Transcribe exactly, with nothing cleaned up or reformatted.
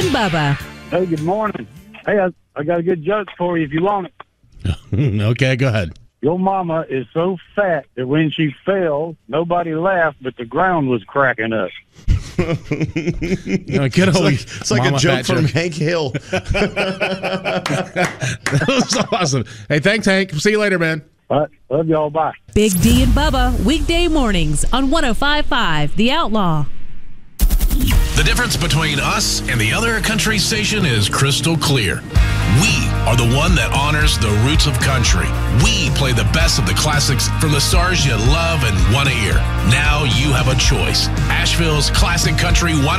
and Bubba. Hey, good morning. Hey, I, I got a good joke for you if you want it. Okay, go ahead. Your mama is so fat that when she fell, nobody laughed, but the ground was cracking up. No, get over, It's like, it's like a joke from Hank Hill. That was awesome. Hey, thanks, Hank. See you later, man. All right, love y'all. Bye. Big D and Bubba, weekday mornings on one oh five point five The Outlaw. The difference between us and the other country station is crystal clear. We are the one that honors the roots of country. We play the best of the classics from the stars you love and want to hear. Now you have a choice. Asheville's Classic Country one